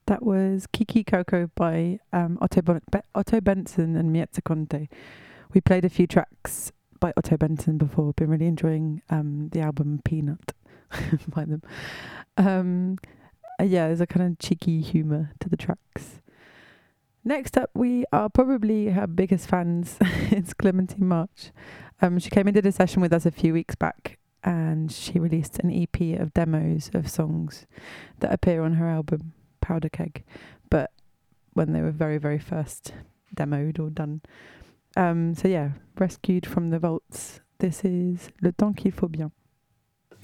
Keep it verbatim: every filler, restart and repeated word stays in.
That was Kiki Coco by um, Otto, bon- Be- Otto Benson and Miezza Conte. We played a few tracks by Otto Benson before. Been really enjoying um, the album Peanut by them. Um, uh, yeah, there's a kind of cheeky humour to the tracks. Next up, we are probably her biggest fans. It's Clementine March. Um, she came and did a session with us a few weeks back, and she released an E P of demos of songs that appear on her album Powder Keg, but when they were very, very first demoed or done. Um, so yeah, rescued from the vaults. This is Le Temps qu'il faut bien.